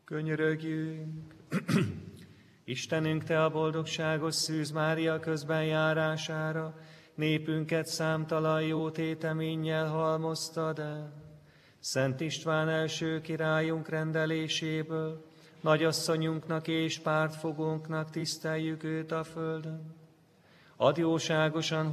Könyörögjünk! Istenünk, Te a boldogságos Szűz Mária közben járására népünket számtalan jó téteménnyel halmoztad el. Szent István első királyunk rendeléséből nagyasszonyunknak és pártfogónknak tiszteljük őt a földön. Add jóságosan,